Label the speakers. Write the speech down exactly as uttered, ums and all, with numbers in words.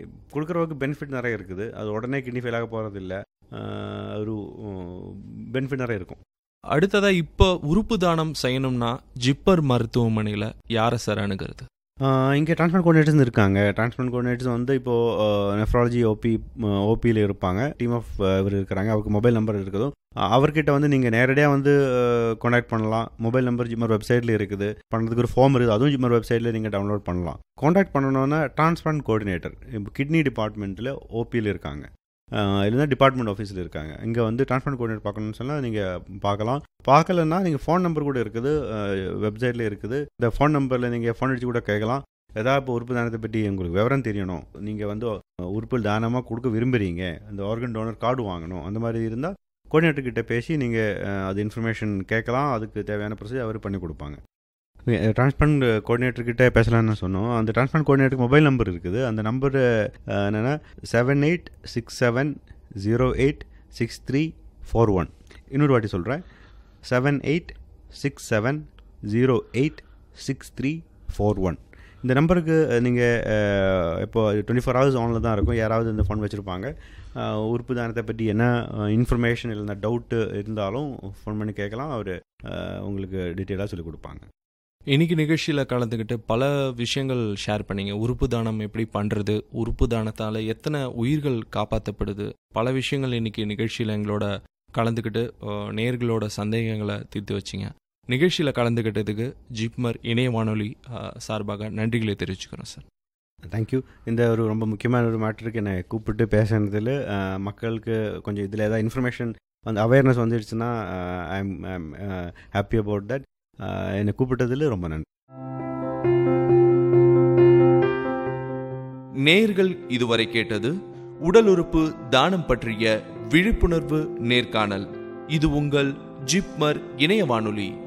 Speaker 1: கொடுக்குறவருக்கு benefit நிறைய இருக்குது. அது உடனே கிட்னி ஃபெயில் ஆக போகிறது இல்லை, ஒரு பெனிஃபிட் நிறைய இருக்கும்.
Speaker 2: அடுத்ததாக இப்போ உறுப்பு தானம் செய்யணும்னா ஜிப்மர் மருத்துவமனையில் யாரை சார் அணுகிறது?
Speaker 1: இங்கே டிரான்ஸ்பிளான்ட் கோஆர்டினேட்டர்ஸ் இருக்காங்க. டிரான்ஸ்பிளான்ட் கோஆர்டினேட்டர்ஸ் வந்து இப்போது நெஃப்ராலஜி ஓபி ஓபியில் இருப்பாங்க. டீம் ஆஃப் இவர் இருக்கிறாங்க. அவருக்கு மொபைல் நம்பர் இருக்குதோ அவர்கிட்ட வந்து நீங்கள் நேரடியாக வந்து கான்டாக்ட் பண்ணலாம். மொபைல் நம்பர் ஜிப்மர் வெப்சைட்டில் இருக்குது. பண்ணுறதுக்கு ஒரு ஃபார்ம் இருக்குது, அதுவும் ஜிப்மர் வெப்சைட்டில் நீங்கள் டவுன்லோட் பண்ணலாம். கான்டாக்ட் பண்ணணுன்னா டிரான்ஸ்பிளான்ட் கோஆர்டினேட்டர் இப்போ கிட்னி டிபார்ட்மெண்ட்டில் ஓபியில் இருக்காங்க, இல்லைனா டிபார்ட்மெண்ட் ஆஃபீஸில் இருக்காங்க. இங்கே வந்து டிரான்ஸ்பிளான்ட் கோஆர்டினேட்டர் பார்க்கணுன்னு சொன்னால் நீங்கள் பார்க்கலாம். பார்க்கலன்னா நீங்கள் ஃபோன் நம்பர் கூட இருக்குது, வெப்சைட்டில் இருக்குது. இந்த ஃபோன் நம்பரில் நீங்கள் ஃபோன் அடித்து கூட கேட்கலாம். ஏதாவது இப்போ உறுப்பு தானத்தை பற்றி உங்களுக்கு விவரம் தெரியணும், நீங்கள் வந்து உறுப்பு தானமாக கொடுக்க விரும்புகிறீங்க, அந்த ஆர்கன் டோனர் கார்டு வாங்கணும், அந்த மாதிரி இருந்தால் கோஆர்டினேட்டர்கிட்ட பேசி நீங்கள் அது இன்ஃபர்மேஷன் கேட்கலாம். அதுக்கு தேவையான ப்ரொசீஜர் அவர் பண்ணி கொடுப்பாங்க. டிரான்ஸ்பிளான்ட் கோஆர்டினேட்டர்கிட்ட பேசலான்னு சொன்னோம். அந்த டிரான்ஸ்பிளான்ட் கோஆர்டினேட்டருக்கு மொபைல் நம்பர் இருக்குது. அந்த நம்பர் என்னென்னா seven eight six seven zero eight six three four one. இன்னொரு வாட்டி சொல்கிறேன், seven eight six seven zero eight six three four one. இந்த நம்பருக்கு நீங்கள் இப்போ டுவெண்ட்டி ஃபோர் ஹவர்ஸ் ஆனில் தான் இருக்கும். யாராவது இந்த ஃபோன் வச்சுருப்பாங்க, உறுப்பு தானத்தை பற்றி என்ன இன்ஃபர்மேஷன் இல்லைனா டவுட்டு இருந்தாலும் ஃபோன் பண்ணி கேட்கலாம். அவர் உங்களுக்கு டீட்டெயிலாக சொல்லிக் கொடுப்பாங்க.
Speaker 2: இன்னைக்கு நிகழ்ச்சியில் கலந்துக்கிட்டு பல விஷயங்கள் ஷேர் பண்ணிங்க. உறுப்பு தானம் எப்படி பண்ணுறது, உறுப்பு தானத்தால் எத்தனை உயிர்கள் காப்பாற்றப்படுது, பல விஷயங்கள் இன்னைக்கு நிகழ்ச்சியில் எங்களோட கலந்துக்கிட்டு நேயர்களோட சந்தேகங்களை தீர்த்து வச்சிங்க. நிகழ்ச்சியில் கலந்துக்கிட்டதுக்கு ஜிப்மர் இணைய வானொலி சார்பாக நன்றிகளை தெரிவிச்சுக்கிறோம் சார்.
Speaker 1: தேங்க்யூ. இந்த ஒரு ரொம்ப முக்கியமான ஒரு மேட்டருக்கு என்னை கூப்பிட்டு பேசுனதில் மக்களுக்கு கொஞ்சம் இதில் ஏதாவது இன்ஃபர்மேஷன் வந்து அவேர்னஸ் வந்துடுச்சுன்னா I M I am happy about that. என்னை கூப்பிட்டதில் ரொம்ப நன்றி.
Speaker 2: நேயர்கள் இதுவரை கேட்டது உடல் உறுப்பு தானம் பற்றிய விழிப்புணர்வு நேர்காணல். இது உங்கள் ஜிப்மர் இணைய வானொலி.